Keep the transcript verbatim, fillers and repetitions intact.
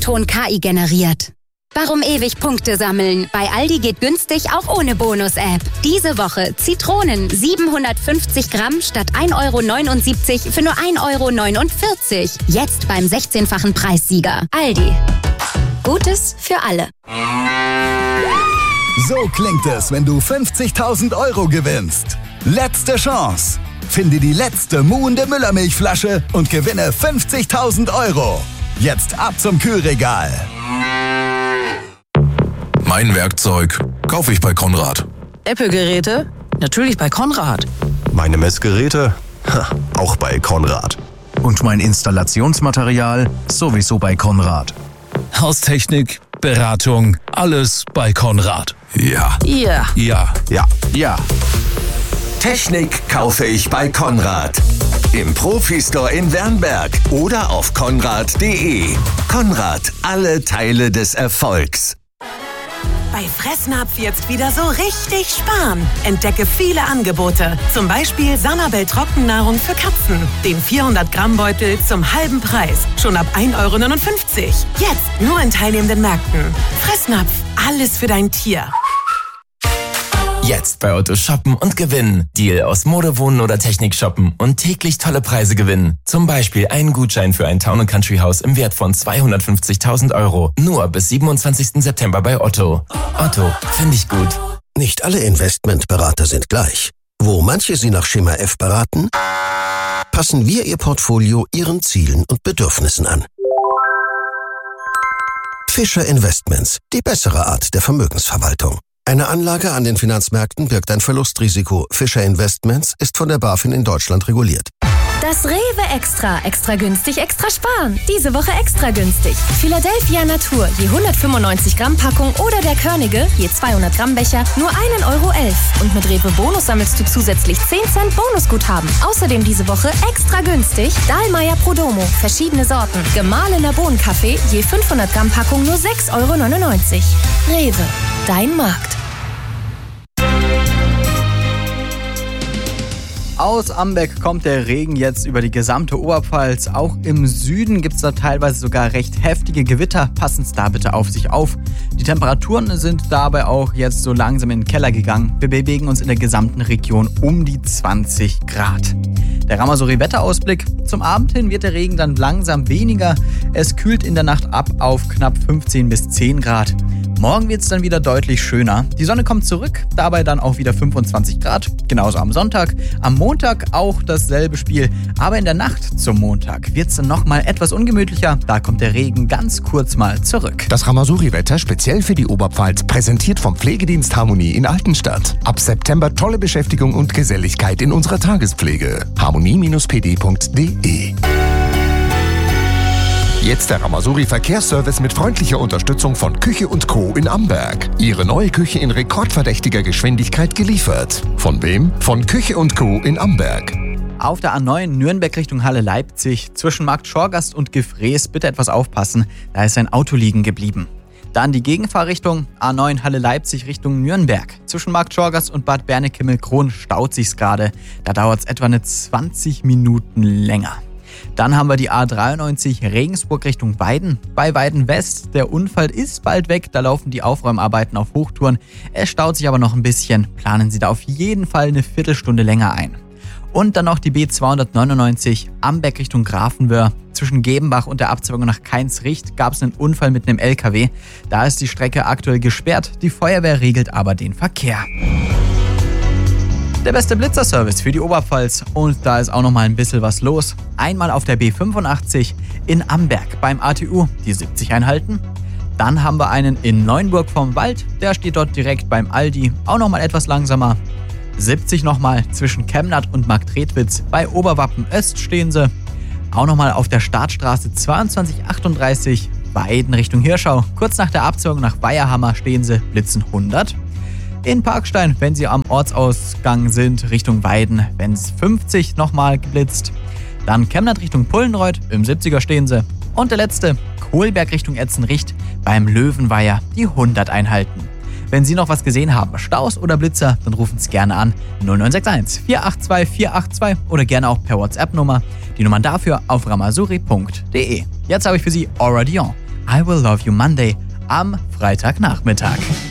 Klingelton K I generiert. Warum ewig Punkte sammeln? Bei Aldi geht günstig auch ohne Bonus-App. Diese Woche Zitronen siebenhundertfünfzig Gramm statt ein Euro neunundsiebzig für nur ein Euro neunundvierzig. Jetzt beim sechzehnfachen Preissieger. Aldi. Gutes für alle. So klingt es, wenn du fünfzigtausend Euro gewinnst. Letzte Chance. Finde die letzte muhende Müllermilchflasche und gewinne fünfzigtausend Euro. Jetzt ab zum Kühlregal. Mein Werkzeug kaufe ich bei Konrad. Apple-Geräte? Natürlich bei Konrad. Meine Messgeräte? Ha, auch bei Konrad. Und mein Installationsmaterial? Sowieso bei Konrad. Haustechnik, Beratung, alles bei Konrad. Ja. Ja. Ja. Ja. Ja. Technik kaufe ich bei Konrad. Im Profi-Store in Wernberg oder auf konrad punkt de. Konrad, alle Teile des Erfolgs. Bei Fressnapf jetzt wieder so richtig sparen. Entdecke viele Angebote. Zum Beispiel Sanabel Trockennahrung für Katzen. Den vierhundert Gramm Beutel zum halben Preis. Schon ab ein Euro neunundfünfzig. Jetzt nur in teilnehmenden Märkten. Fressnapf, alles für dein Tier. Jetzt bei Otto shoppen und gewinnen. Deal aus Mode, Wohnen oder Technik shoppen und täglich tolle Preise gewinnen. Zum Beispiel einen Gutschein für ein Town and Country Haus im Wert von zweihundertfünfzigtausend Euro. Nur bis siebenundzwanzigsten September bei Otto. Otto, finde ich gut. Nicht alle Investmentberater sind gleich. Wo manche Sie nach Schema F beraten, passen wir Ihr Portfolio Ihren Zielen und Bedürfnissen an. Fischer Investments, die bessere Art der Vermögensverwaltung. Eine Anlage an den Finanzmärkten birgt ein Verlustrisiko. Fischer Investments ist von der BaFin in Deutschland reguliert. Das Rewe Extra. Extra günstig, extra sparen. Diese Woche extra günstig. Philadelphia Natur, je hundertfünfundneunzig Gramm Packung oder der Körnige, je zweihundert Gramm Becher, nur ein Euro elf. Und mit Rewe Bonus sammelst du zusätzlich zehn Cent Bonusguthaben. Außerdem diese Woche extra günstig Dahlmeier Prodomo, verschiedene Sorten. Gemahlener Bohnenkaffee, je fünfhundert Gramm Packung nur sechs Euro neunundneunzig. Rewe, dein Markt. Aus Amberg kommt der Regen jetzt über die gesamte Oberpfalz. Auch im Süden gibt es da teilweise sogar recht heftige Gewitter. Passen Sie da bitte auf sich auf. Die Temperaturen sind dabei auch jetzt so langsam in den Keller gegangen. Wir bewegen uns in der gesamten Region um die zwanzig Grad. Der Ramasori-Wetterausblick. Zum Abend hin wird der Regen dann langsam weniger. Es kühlt in der Nacht ab auf knapp fünfzehn bis zehn Grad. Morgen wird es dann wieder deutlich schöner. Die Sonne kommt zurück, dabei dann auch wieder fünfundzwanzig Grad. Genauso am Sonntag. Am Montag auch dasselbe Spiel. Aber in der Nacht zum Montag wird es dann nochmal etwas ungemütlicher. Da kommt der Regen ganz kurz mal zurück. Das Ramasori-Wetter speziell für die Oberpfalz, präsentiert vom Pflegedienst Harmonie in Altenstadt. Ab September tolle Beschäftigung und Geselligkeit in unserer Tagespflege. harmonie Bindestrich p d Punkt de. Jetzt der Ramasori Verkehrsservice mit freundlicher Unterstützung von Küche und Co. in Amberg. Ihre neue Küche in rekordverdächtiger Geschwindigkeit geliefert. Von wem? Von Küche und Co. in Amberg. Auf der A neun Nürnberg Richtung Halle Leipzig, zwischen Markt Schorgast und Gefrees, bitte etwas aufpassen, da ist ein Auto liegen geblieben. Dann die Gegenfahrrichtung A neun Halle Leipzig Richtung Nürnberg. Zwischen Markt Schorgast und Bad Bernekimmel-Kron staut sich's gerade. Da dauert es etwa eine zwanzig Minuten länger. Dann haben wir die A dreiundneunzig Regensburg Richtung Weiden. Bei Weiden West, der Unfall ist bald weg, da laufen die Aufräumarbeiten auf Hochtouren. Es staut sich aber noch ein bisschen. Planen Sie da auf jeden Fall eine Viertelstunde länger ein. Und dann noch die B zweihundertneunundneunzig Amberg Richtung Grafenwöhr. Zwischen Gebenbach und der Abzweigung nach Kainz-Richt gab es einen Unfall mit einem L K W. Da ist die Strecke aktuell gesperrt. Die Feuerwehr regelt aber den Verkehr. Der beste Blitzerservice für die Oberpfalz. Und da ist auch noch mal ein bisschen was los. Einmal auf der B fünfundachtzig in Amberg beim A T U, die siebzig einhalten. Dann haben wir einen in Neuenburg vom Wald. Der steht dort direkt beim Aldi. Auch noch mal etwas langsamer. siebzig nochmal zwischen Chemnat und Marktredwitz. Bei Oberwappen Öst stehen sie. Auch nochmal auf der Startstraße zweiundzwanzig achtunddreißig Weiden Richtung Hirschau. Kurz nach der Abzweigung nach Weiherhammer stehen sie, blitzen hundert. In Parkstein, wenn sie am Ortsausgang sind, Richtung Weiden, wenn es fünfzig nochmal geblitzt. Dann Chemnat Richtung Pullenreuth, im siebziger stehen sie. Und der letzte, Kohlberg Richtung Etzenricht, beim Löwenweiher, die hundert einhalten. Wenn Sie noch was gesehen haben, Staus oder Blitzer, dann rufen Sie gerne an null neun sechs eins vier acht zwei vier acht zwei oder gerne auch per WhatsApp-Nummer. Die Nummern dafür auf ramasori punkt de. Jetzt habe ich für Sie Aura Dion. I Will Love You Monday am Freitagnachmittag.